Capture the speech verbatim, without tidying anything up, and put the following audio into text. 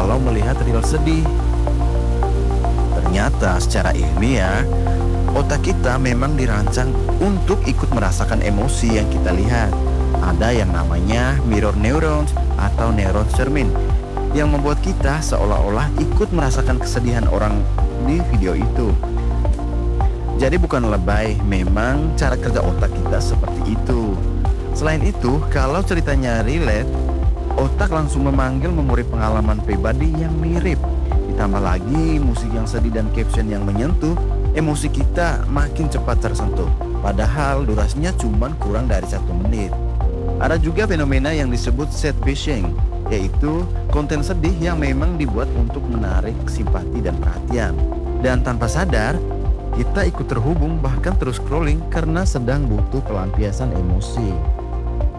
kalau melihat reel sedih. Ternyata secara ilmiah, otak kita memang dirancang untuk ikut merasakan emosi yang kita lihat. Ada yang namanya mirror neurons atau neuron cermin yang membuat kita seolah-olah ikut merasakan kesedihan orang di video itu. Jadi bukan lebay, memang cara kerja otak kita seperti itu. Selain itu, kalau ceritanya relate, otak langsung memanggil memori pengalaman pribadi yang mirip. Ditambah lagi musik yang sedih dan caption yang menyentuh, emosi kita makin cepat tersentuh. Padahal durasinya cuma kurang dari satu menit. Ada juga fenomena yang disebut set fishing, yaitu konten sedih yang memang dibuat untuk menarik simpati dan perhatian. Dan tanpa sadar, kita ikut terhubung bahkan terus scrolling karena sedang butuh pelampiasan emosi.